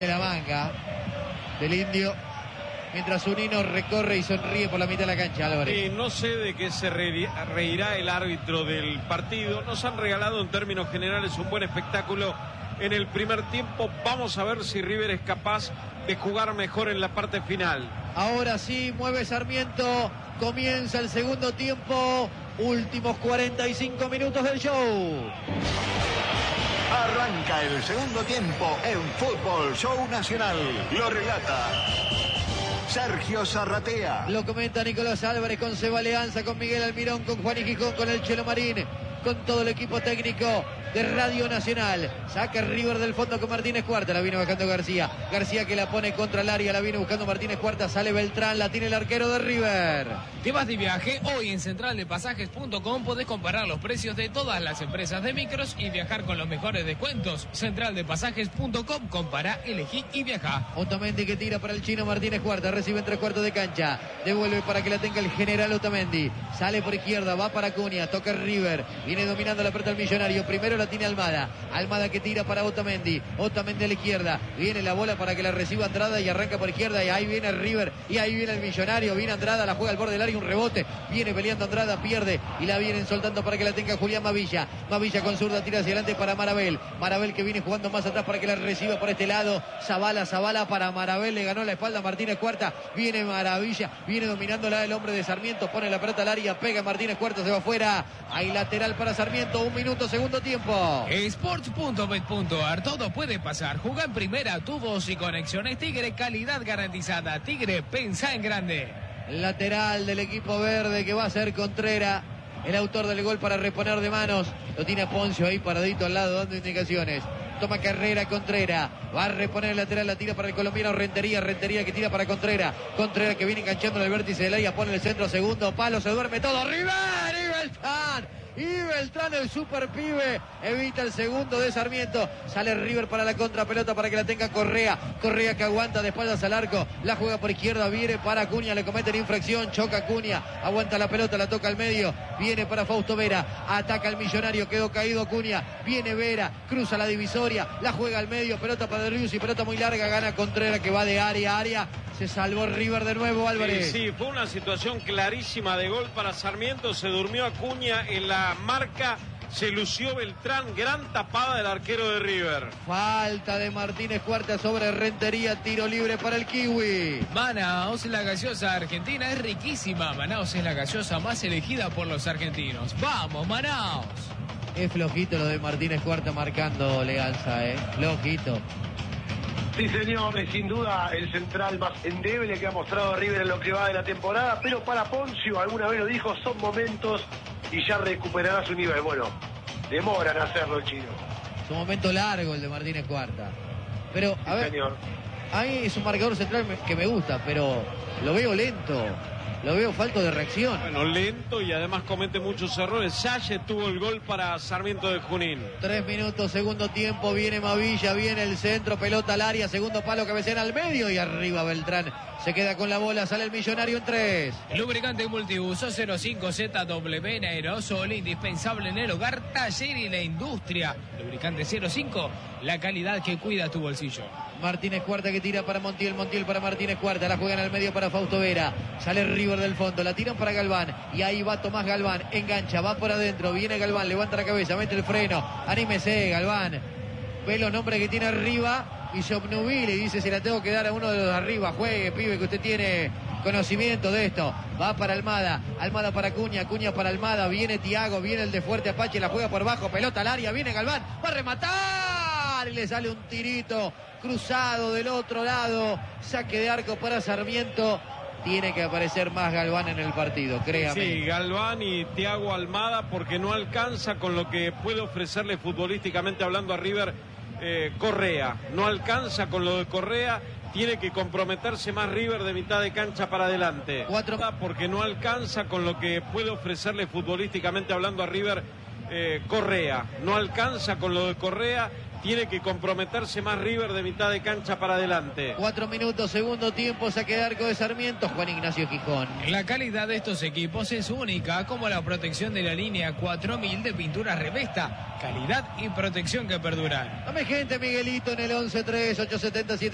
de la manga del indio, mientras Unino recorre y sonríe por la mitad de la cancha, Álvarez. No sé de qué se reirá el árbitro del partido. Nos han regalado en términos generales un buen espectáculo en el primer tiempo. Vamos a ver si River es capaz de jugar mejor en la parte final. Ahora sí, mueve Sarmiento, comienza el segundo tiempo, últimos 45 minutos del show. Arranca el segundo tiempo en Fútbol Show Nacional. Lo relata Sergio Zarratea. Lo comenta Nicolás Álvarez con Seba Aleanza, con Miguel Almirón, con Juan y Gijón, con el Chelo Marín, con todo el equipo técnico de Radio Nacional. Saca River del fondo con Martínez Cuarta, la viene bajando García. García que la pone contra el área, la viene buscando Martínez Cuarta, sale Beltrán, la tiene el arquero de River. ¿Te vas de viaje? Hoy en centraldepasajes.com podés comparar los precios de todas las empresas de micros y viajar con los mejores descuentos. Centraldepasajes.com, compará, elegí y viaja. Otamendi que tira para el chino Martínez Cuarta, recibe en 3/4 de cancha, devuelve para que la tenga el general Otamendi, sale por izquierda, va para Cunha, toca River, viene dominando la pelota el Millonario, primero la tiene Almada, Almada que tira para Otamendi, Otamendi a la izquierda, viene la bola para que la reciba Andrada y arranca por izquierda y ahí viene River y ahí viene el Millonario, viene Andrada, la juega al borde del área, un rebote, viene peleando Andrada, pierde y la vienen soltando para que la tenga Julián Mavilla, Mavilla con zurda tira hacia adelante para Marabel, Marabel que viene jugando más atrás para que la reciba por este lado, Zabala para Marabel, le ganó la espalda a Martínez Cuarta, viene Maravilla, viene dominándola el hombre de Sarmiento, pone la pelota al área, pega Martínez Cuarta, se va afuera, hay lateral para Sarmiento, 1 minuto, segundo tiempo. Sports.bet.ar, todo puede pasar. Juega en primera, tu voz y conexiones Tigre, calidad garantizada. Tigre, pensá en grande. Lateral del equipo verde que va a ser Contreras, el autor del gol para reponer de manos. Lo tiene Poncio ahí paradito al lado dando indicaciones. Toma carrera Contreras, va a reponer el lateral, la tira para el colombiano Rentería que tira para Contreras que viene enganchando en el vértice del área, pone el centro, segundo palo, se duerme todo, River y Beltrán el super pibe evita el segundo de Sarmiento, sale River para la contrapelota para que la tenga Correa que aguanta de espaldas al arco, la juega por izquierda, viene para Cunha, le cometen infracción, choca Cunha, aguanta la pelota, la toca al medio, viene para Fausto Vera, ataca al Millonario, quedó caído Cunha, viene Vera, cruza la divisoria, la juega al medio, pelota para Derrius y pelota muy larga, gana Contreras que va de área a área. Se salvó River de nuevo, Álvarez. Sí, fue una situación clarísima de gol para Sarmiento. Se durmió Acuña en la marca. Se lució Beltrán. Gran tapada del arquero de River. Falta de Martínez Cuarta sobre Rentería. Tiro libre para el Kiwi. Manaos, la gaseosa argentina es riquísima. Manaos es la gaseosa más elegida por los argentinos. ¡Vamos, Manaos! Es flojito lo de Martínez Cuarta marcando Leganza, flojito. Sí, señor, es sin duda el central más endeble que ha mostrado River en lo que va de la temporada, pero para Poncio, alguna vez lo dijo, son momentos y ya recuperará su nivel. Bueno, demoran a hacerlo el chino. Es un momento largo el de Martínez Cuarta. Pero, a ver, señor, a mí es un marcador central que me gusta, pero lo veo lento. Lo veo falto de reacción. Bueno, lento y además comete muchos errores. Salle tuvo el gol para Sarmiento de Junín. 3 minutos, segundo tiempo. Viene Mavilla, viene el centro, pelota al área, segundo palo, cabecera al medio y arriba Beltrán. Se queda con la bola, sale el Millonario en 3. Lubricante multiuso 05ZW en aerosol, indispensable en el hogar, taller y la industria. Lubricante 05, la calidad que cuida tu bolsillo. Martínez Cuarta que tira para Montiel para Martínez Cuarta, la juegan al medio para Fausto Vera, sale River del fondo, la tiran para Galván y ahí va Tomás Galván, engancha, va por adentro, viene Galván, levanta la cabeza, mete el freno, anímese Galván, ve los nombres que tiene arriba y se obnubila y dice: se la tengo que dar a uno de los de arriba, juegue pibe que usted tiene conocimiento de esto, va para Almada para Cunha para Almada, viene Tiago, viene el de Fuerte Apache, la juega por bajo, pelota al área, viene Galván, va a rematar y le sale un tirito cruzado del otro lado, saque de arco para Sarmiento. Tiene que aparecer más Galván en el partido, créame. Sí, Galván y Tiago Almada, porque no alcanza con lo que puede ofrecerle futbolísticamente hablando a River Correa. No alcanza con lo de Correa, tiene que comprometerse más River de mitad de cancha para adelante. Porque no alcanza con lo que puede ofrecerle futbolísticamente hablando a River Correa. No alcanza con lo de Correa, tiene que comprometerse más River de mitad de cancha para adelante. 4 minutos, segundo tiempo, saque de arco de Sarmiento, Juan Ignacio Gijón. La calidad de estos equipos es única, como la protección de la línea 4000 de pinturas Revesta. Calidad y protección que perduran. Dame gente, Miguelito, en el 11-3, 877.